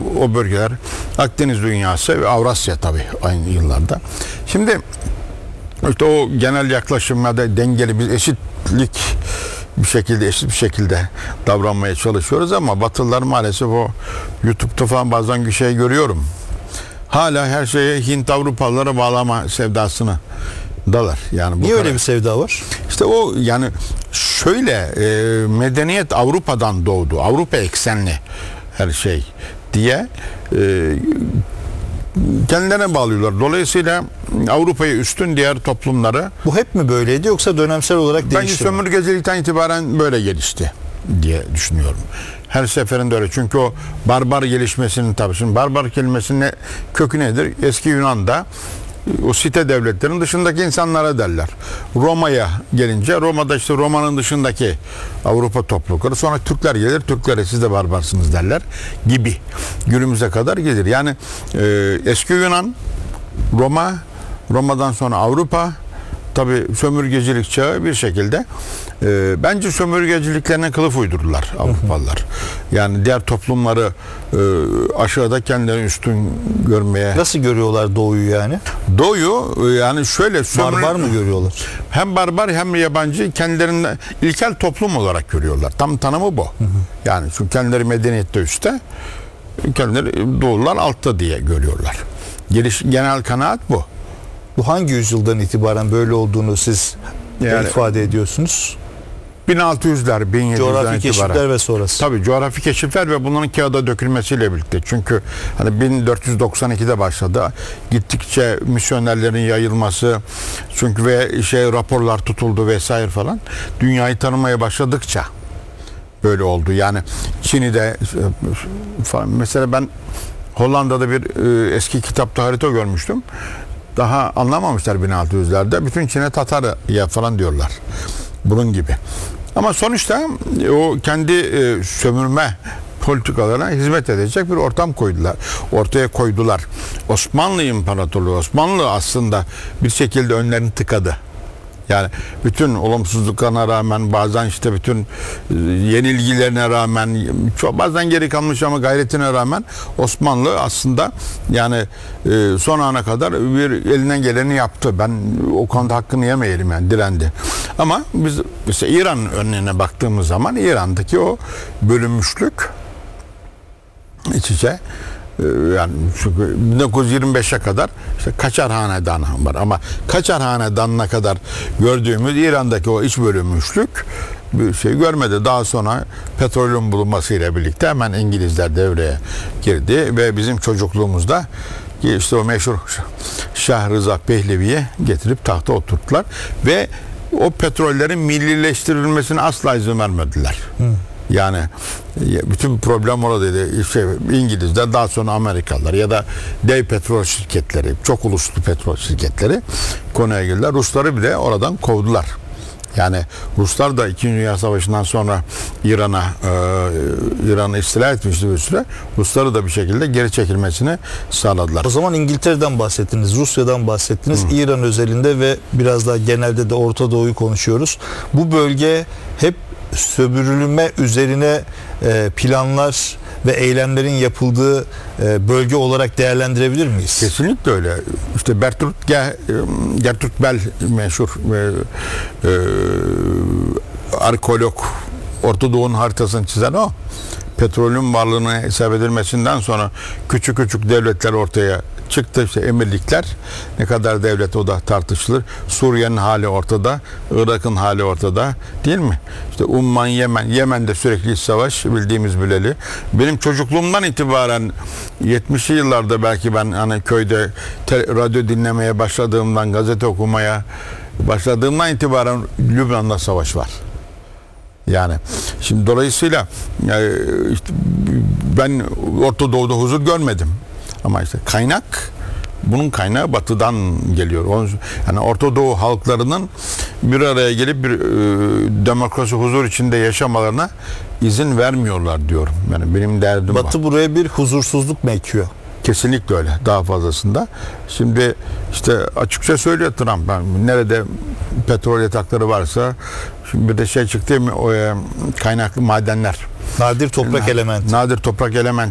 o bölgeler Akdeniz dünyası ve Avrasya tabii aynı yıllarda. Şimdi işte o genel yaklaşımda dengeli bir eşit bir şekilde davranmaya çalışıyoruz ama Batılılar maalesef o YouTube'da falan bazen bir şey görüyorum. Hala her şeye Hint Avrupalılara bağlama sevdasını dalar. Yani niye öyle bir sevda var? İşte o yani şöyle medeniyet Avrupa'dan doğdu. Avrupa eksenli her şey diye kendilerine bağlıyorlar. Dolayısıyla Avrupa'yı üstün diğer toplumları. Bu hep mi böyleydi yoksa dönemsel olarak değişti mi? Bence sömürgecilikten itibaren böyle gelişti diye düşünüyorum. Her seferinde öyle. Çünkü o barbar gelişmesinin tabii. Şimdi barbar kelimesinin kökü nedir? Eski Yunan'da o site devletlerinin dışındaki insanlara derler. Roma'ya gelince Roma'da işte Roma'nın dışındaki Avrupa toplulukları, sonra Türkler gelir, Türklere siz de barbarsınız derler gibi günümüze kadar gelir. Yani eski Yunan, Roma, Roma'dan sonra Avrupa, tabii sömürgecilik çağı bir şekilde bence sömürgeciliklerine kılıf uydurdular Avrupalılar. Yani diğer toplumları aşağıda kendilerini üstün görmeye. Nasıl görüyorlar Doğu'yu yani? Doğu'yu yani şöyle barbar mı görüyorlar? Hem barbar hem yabancı, kendilerini ilkel toplum olarak görüyorlar. Tam tanımı bu. Yani çünkü kendileri medeniyette üstte, kendileri Doğulular altta diye görüyorlar. Genel kanaat bu. Bu hangi yüzyıldan itibaren böyle olduğunu siz ifade ediyorsunuz? 1600'ler, 1700'ler coğrafi keşifler ve sonrası. Tabii coğrafi keşifler ve bunların kağıda dökülmesiyle birlikte. Çünkü hani 1492'de başladı. Gittikçe misyonerlerin yayılması, çünkü ve raporlar tutuldu vesaire falan. Dünyayı tanımaya başladıkça böyle oldu. Yani Çin'i de falan. Mesela ben Hollanda'da bir eski kitapta harita görmüştüm. Daha anlamamışlar 1600'lerde. Bütün Çin'e Tatarya falan diyorlar. Bunun gibi. Ama sonuçta o kendi sömürme politikalarına hizmet edecek bir ortam koydular. Ortaya koydular. Osmanlı İmparatorluğu, Osmanlı aslında bir şekilde önlerini tıkadı. Yani bütün olumsuzluklarına rağmen, bazen işte bütün yenilgilerine rağmen, bazen geri kalmış ama gayretine rağmen Osmanlı aslında yani son ana kadar bir elinden geleni yaptı. Ben o konuda hakkını yemeyelim, yani direndi. Ama biz mesela İran örneğine baktığımız zaman İran'daki o bölünmüşlük iç içe, yani çünkü 1925'e kadar işte Kaçar Hanedanı var ama Kaçar Hanedanı'na kadar gördüğümüz İran'daki o iç bölünmüşlük bir şey görmedi. Daha sonra petrolün bulunmasıyla birlikte hemen İngilizler devreye girdi ve bizim çocukluğumuzda işte o meşhur Şah Rıza Pehlevi'yi getirip tahta oturttular ve o petrollerin millileştirilmesine asla izin vermediler. Yani bütün problem oradaydı. İngilizler, daha sonra Amerikalılar ya da dev petrol şirketleri, çok uluslu petrol şirketleri konuya girdiler. Rusları bile oradan kovdular. Yani Ruslar da 2. Dünya Savaşı'ndan sonra İran'ı istila etmişti bir süre. Rusları da bir şekilde geri çekilmesini sağladılar. O zaman İngiltere'den bahsettiniz, Rusya'dan bahsettiniz, İran özelinde ve biraz daha genelde de Orta Doğu'yu konuşuyoruz. Bu bölge hep sömürülme üzerine planlar ve eylemlerin yapıldığı bölge olarak değerlendirebilir miyiz? Kesinlikle öyle. İşte Gertrude Bell meşhur arkeolog, Orta Doğu'nun haritasını çizen o. Petrolün varlığını hesap edilmesinden sonra küçük küçük devletler ortaya çıktı. İşte emirlikler, ne kadar devlet o da tartışılır. Suriye'nin hali ortada, Irak'ın hali ortada, değil mi? İşte Umman, Yemen'de sürekli iç savaş, bildiğimiz bileli. Benim çocukluğumdan itibaren 70'li yıllarda belki ben hani köyde radyo dinlemeye başladığımdan, gazete okumaya başladığımdan itibaren Lübnan'da savaş var. Yani şimdi dolayısıyla işte ben Orta Doğu'da huzur görmedim. Ama işte bunun kaynağı batıdan geliyor. Yani Orta Doğu halklarının bir araya gelip bir demokrasi, huzur içinde yaşamalarına izin vermiyorlar diyorum. Yani benim derdim Batı buraya bir huzursuzluk mu ekiyor? Kesinlikle öyle. Daha fazlasında. Şimdi işte açıkça söylüyor Trump. Yani nerede petrol yatakları varsa, şimdi bir de çıktı mı, kaynaklı madenler. Nadir toprak elementi. Nadir toprak elementi.